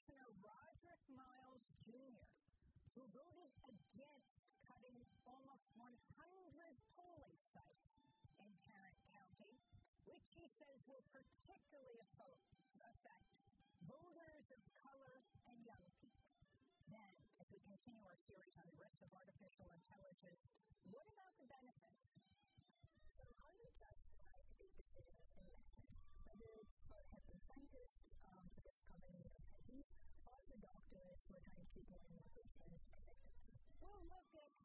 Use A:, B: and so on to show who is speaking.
A: Governor Roderick Miles Jr., who voted against cutting almost 100 polling sites in Tarrant County, which he says will particularly affect voters of color and young people. Then, as we continue our series on the risk of artificial intelligence, what about the benefits?
B: So how do we justify to take decisions in medicine, whether it's for helping scientists, for discovering new therapies, or for doctors who are trying to treat more and more patients effectively?
A: We'll look at